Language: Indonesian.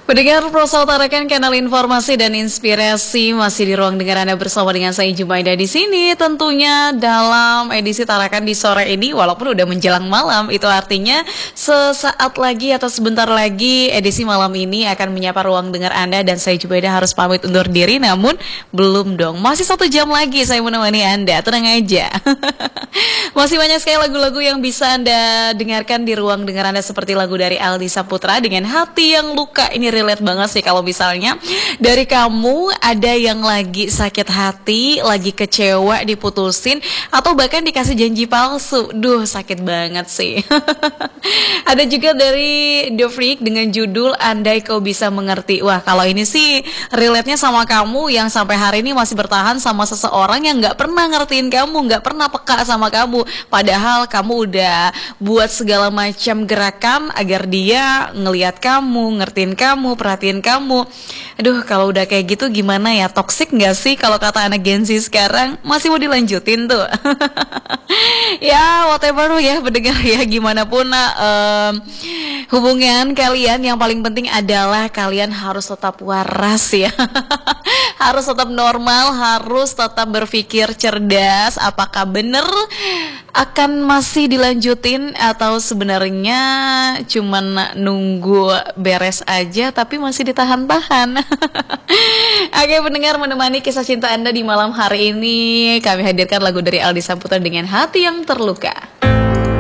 Pendengar Prosa utarakan kanal informasi dan inspirasi masih di ruang dengar Anda bersama dengan saya Jumaida di sini. Tentunya dalam edisi Tarakan di sore ini, walaupun udah menjelang malam, itu artinya sesaat lagi atau sebentar lagi edisi malam ini akan menyapa ruang dengar Anda dan saya Jumaida harus pamit undur diri. Namun belum dong, masih 1 jam lagi saya menemani Anda. Tenang aja. Masih banyak sekali lagu-lagu yang bisa Anda dengarkan di ruang dengar Anda, seperti lagu dari Aldi Saputra dengan Hati Yang Luka. Ini relate banget sih kalau misalnya dari kamu ada yang lagi sakit hati, lagi kecewa, diputusin, atau bahkan dikasih janji palsu. Duh, sakit banget sih. Ada juga dari The Freak dengan judul Andai Kau Bisa Mengerti. Wah, kalau ini sih relate-nya sama kamu yang sampai hari ini masih bertahan sama seseorang yang gak pernah ngertiin kamu, gak pernah peka sama kamu. Padahal kamu udah buat segala macam gerakan agar dia ngelihat kamu, ngertiin kamu, perhatiin kamu. Aduh, kalau udah kayak gitu gimana ya? Toxic gak sih kalau kata anak Gen Z sekarang? Masih mau dilanjutin tuh? Ya, whatever ya, pendengar ya, gimana pun hubungan kalian, yang paling penting adalah kalian harus tetap waras ya. Harus tetap normal, harus tetap berpikir cerdas. Apakah bener akan masih dilanjutin atau sebenarnya cuman nunggu beres aja tapi masih ditahan-tahan. Oke, pendengar, menemani kisah cinta Anda di malam hari ini, kami hadirkan lagu dari Aldi Saputra dengan Hati Yang Terluka.